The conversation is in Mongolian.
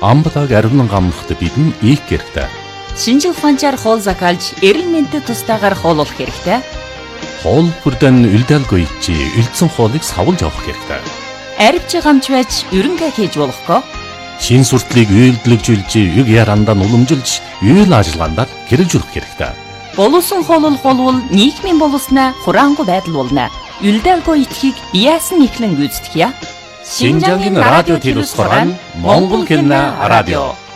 Амбалаг ариунан гамнахад бидэн ийх хэрэгтэй. Шинжил ухаанчаар хоол закалж, эрэл мэнтэд тустаагаар хооллох хэрэгтэй. Хоол бүрдэн үлдээлгүй чи үлдсэн хоолыг савлж авах хэрэгтэй. Арвч гамч байж ерөнхий хийж болохгүй. Шин суртлыг үйлдэлжүүлж, үг ярандаа уламжилж, үйл ажиллагаанд хэрэгжүүлэх хэрэгтэй. Боловсон хооллох болвол нийгмийн боловснаа хураангуй байдал болно. Үлдээлгүй итгэхийг яасан ихлэн гүйцэтгэе. Шинжангийн радио телевиз хорон Монгол хэлний радио.